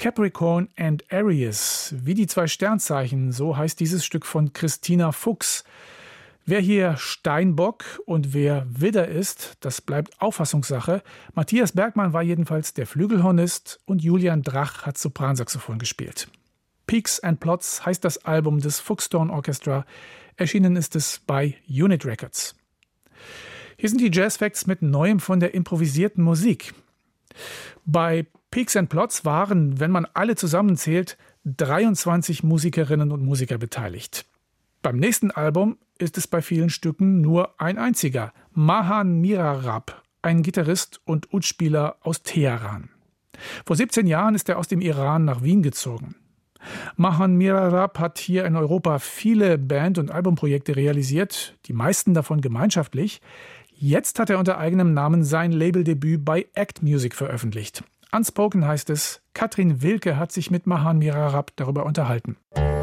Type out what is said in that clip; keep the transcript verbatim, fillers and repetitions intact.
Capricorn and Aries, wie die zwei Sternzeichen, so heißt dieses Stück von Christina Fuchs. Wer hier Steinbock und wer Widder ist, das bleibt Auffassungssache. Matthias Bergmann war jedenfalls der Flügelhornist und Julian Drach hat Sopransaxophon gespielt. Peaks and Plots heißt das Album des Fuchsdorn Orchestra. Erschienen ist es bei Unit Records. Hier sind die Jazz Facts mit Neuem von der improvisierten Musik. Bei Peaks and Plots waren, wenn man alle zusammenzählt, dreiundzwanzig Musikerinnen und Musiker beteiligt. Beim nächsten Album ist es bei vielen Stücken nur ein einziger, Mahan Mirarab, ein Gitarrist und Udspieler aus Teheran. Vor siebzehn Jahren ist er aus dem Iran nach Wien gezogen. Mahan Mirarab hat hier in Europa viele Band- und Albumprojekte realisiert, die meisten davon gemeinschaftlich. Jetzt hat er unter eigenem Namen sein Labeldebüt bei Act Music veröffentlicht. Unspoken heißt es, Katrin Wilke hat sich mit Mahan Mirarab darüber unterhalten.